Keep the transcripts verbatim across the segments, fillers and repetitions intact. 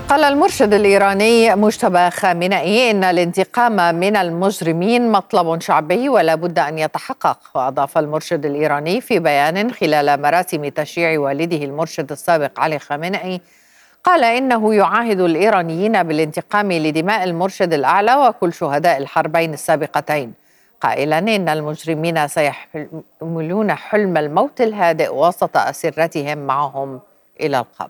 قال المرشد الإيراني مجتبى خامنئي إن الانتقام من المجرمين مطلب شعبي ولا بد أن يتحقق. وأضاف المرشد الإيراني في بيان خلال مراسم تشييع والده المرشد السابق علي خامنئي، قال إنه يعاهد الإيرانيين بالانتقام لدماء المرشد الأعلى وكل شهداء الحربين السابقتين، قائلا إن المجرمين سيحملون حلم الموت الهادئ وسط أسرتهم معهم إلى القبر.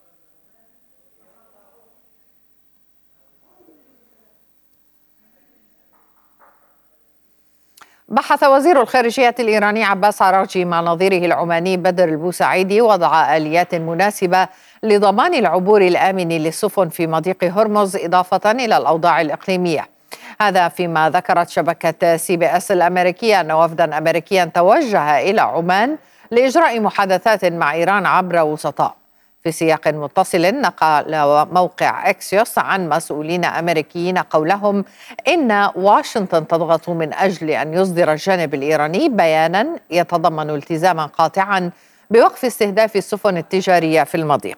بحث وزير الخارجية الإيراني عباس عراقجي مع نظيره العماني بدر البوسعيدي وضع آليات مناسبة لضمان العبور الآمن للسفن في مضيق هرمز، إضافة إلى الأوضاع الإقليمية. هذا فيما ذكرت شبكة سي بي اس الأمريكية أن وفدا أمريكيا توجه إلى عمان لإجراء محادثات مع إيران عبر وسطاء. في سياق متصل نقل موقع اكسيوس عن مسؤولين أمريكيين قولهم إن واشنطن تضغط من أجل أن يصدر الجانب الإيراني بيانا يتضمن التزاما قاطعا بوقف استهداف السفن التجارية في المضيق.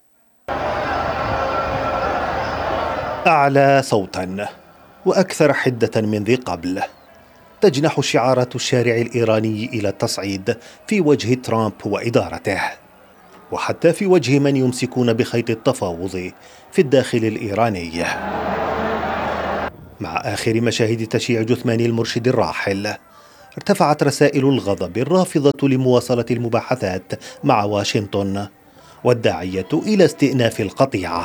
أعلى صوتا وأكثر حدة من ذي قبل تجنح شعارات الشارع الإيراني إلى التصعيد في وجه ترامب وإدارته، وحتى في وجه من يمسكون بخيط التفاوض في الداخل الإيراني. مع آخر مشاهد تشييع جثمان المرشد الراحل، ارتفعت رسائل الغضب الرافضة لمواصلة المباحثات مع واشنطن والداعية إلى استئناف القطيعة.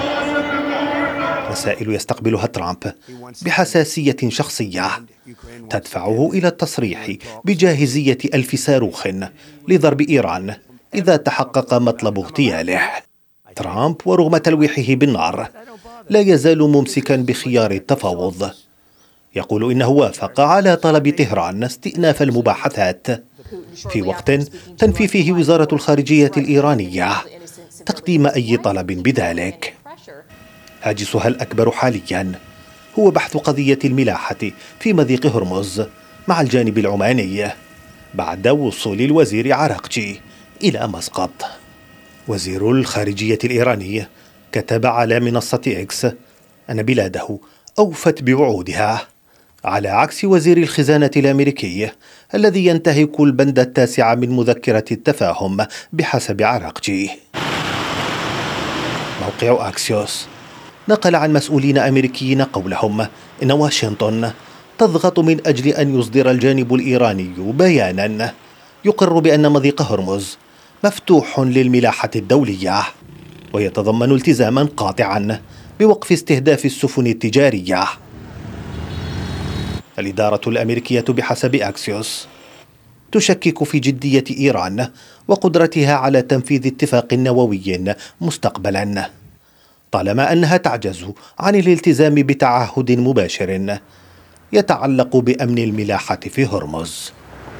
رسائل يستقبلها ترامب بحساسية شخصية تدفعه إلى التصريح بجاهزية ألف صاروخ لضرب إيران إذا تحقق مطلب اغتياله. ترامب ورغم تلويحه بالنار لا يزال ممسكا بخيار التفاوض، يقول إنه وافق على طلب طهران استئناف المباحثات في وقت تنفي فيه وزارة الخارجية الإيرانية تقديم أي طلب بذلك. هاجسها الأكبر حاليا هو بحث قضية الملاحة في مضيق هرمز مع الجانب العماني بعد وصول الوزير عراقجي إلى مسقط. وزير الخارجية الإيراني كتب على منصة إكس أن بلاده أوفت بوعودها، على عكس وزير الخزانة الأمريكي الذي ينتهك البند التاسع من مذكرة التفاهم بحسب عراقجي. موقع أكسيوس نقل عن مسؤولين أمريكيين قولهم إن واشنطن تضغط من أجل أن يصدر الجانب الإيراني بيانا يقر بأن مضيق هرمز مفتوح للملاحة الدولية ويتضمن التزاما قاطعا بوقف استهداف السفن التجارية. الإدارة الأمريكية بحسب أكسيوس تشكك في جدية إيران وقدرتها على تنفيذ اتفاق نووي مستقبلا، طالما أنها تعجز عن الالتزام بتعهد مباشر يتعلق بأمن الملاحة في هرمز.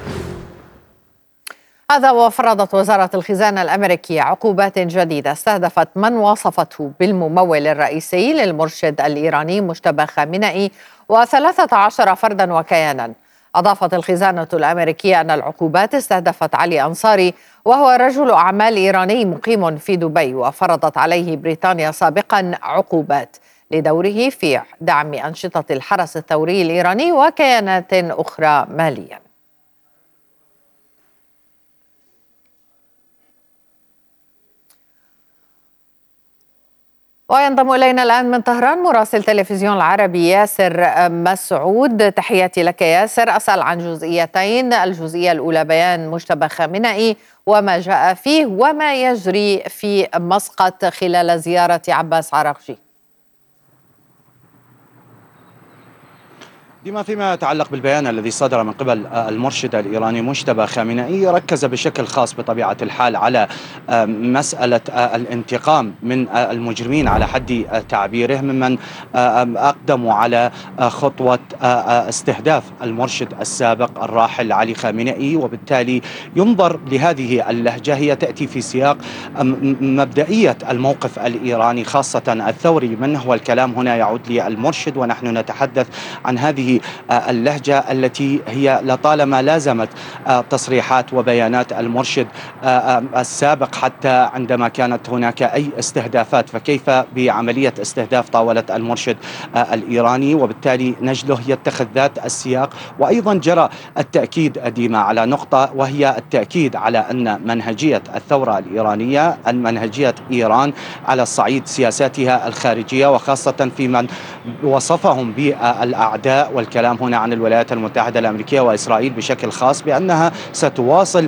هذا وفرضت وزارة الخزانة الأمريكية عقوبات جديدة استهدفت من وصفته بالممول الرئيسي للمرشد الإيراني مجتبى خامنئي وثلاثة عشر فردا وكيانا. أضافت الخزانة الأمريكية أن العقوبات استهدفت علي أنصاري وهو رجل أعمال إيراني مقيم في دبي، وفرضت عليه بريطانيا سابقا عقوبات لدوره في دعم أنشطة الحرس الثوري الإيراني وكيانات أخرى ماليا. وينضم إلينا الآن من طهران مراسل تلفزيون العربي ياسر مسعود. تحياتي لك ياسر. أسأل عن جزئيتين، الجزئية الأولى بيان مجتبى خامنئي وما جاء فيه وما يجري في مسقط خلال زيارة عباس عراقجي. بما فيما يتعلق بالبيان الذي صدر من قبل المرشد الإيراني مجتبى خامنئي، ركز بشكل خاص بطبيعة الحال على مسألة الانتقام من المجرمين على حد تعبيره ممن أقدموا على خطوة استهداف المرشد السابق الراحل علي خامنئي، وبالتالي ينظر لهذه اللهجة هي تأتي في سياق مبدئية الموقف الإيراني خاصة الثوري منه، والكلام هنا يعود للمرشد ونحن نتحدث عن هذه هذه اللهجة التي هي لطالما لازمت تصريحات وبيانات المرشد السابق حتى عندما كانت هناك أي استهدافات، فكيف بعملية استهداف طاولة المرشد الإيراني؟ وبالتالي نجله يتخذ ذات السياق. وأيضا جرى التأكيد ديما على نقطة، وهي التأكيد على أن منهجية الثورة الإيرانية، أن منهجية إيران على الصعيد سياساتها الخارجية، وخاصة في من وصفهم بالأعداء، والكلام هنا عن الولايات المتحدة الأمريكية وإسرائيل بشكل خاص، بأنها ستواصل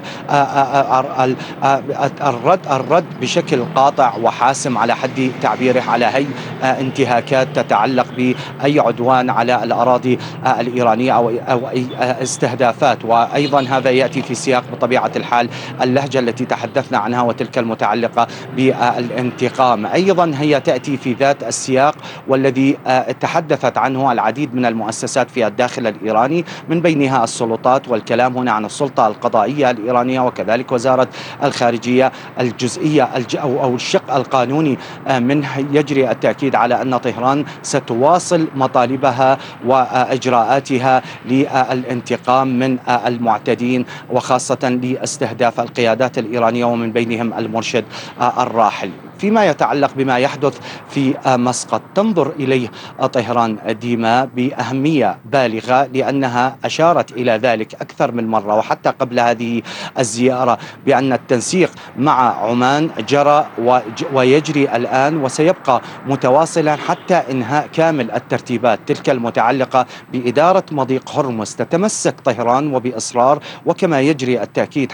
الرد الرد بشكل قاطع وحاسم على حد تعبيره على أي انتهاكات تتعلق بأي عدوان على الأراضي الإيرانية أو أو أي استهدافات. وأيضا هذا يأتي في سياق بطبيعة الحال اللهجة التي تحدثنا عنها وتلك المتعلقة بالانتقام، أيضا هي تأتي في ذات السياق والذي تحدثت عنه العديد من المؤسسات في الداخل الإيراني، من بينها السلطات، والكلام هنا عن السلطة القضائية الإيرانية وكذلك وزارة الخارجية الجزئية أو الشق القانوني منه. يجري التأكيد على أن طهران ستواصل مطالبها وإجراءاتها للانتقام من المعتدين، وخاصة لاستهداف القيادات الإيرانية ومن بينهم المرشد الراحل. فيما يتعلق بما يحدث في مسقط، تنظر إليه طهران ديما بأهمية بالغة، لأنها أشارت إلى ذلك أكثر من مرة وحتى قبل هذه الزيارة، بأن التنسيق مع عمان جرى ويجري الآن وسيبقى متواصلا حتى إنهاء كامل الترتيبات تلك المتعلقة بإدارة مضيق هرمز. تتمسك طهران وبإصرار، وكما يجري التأكيد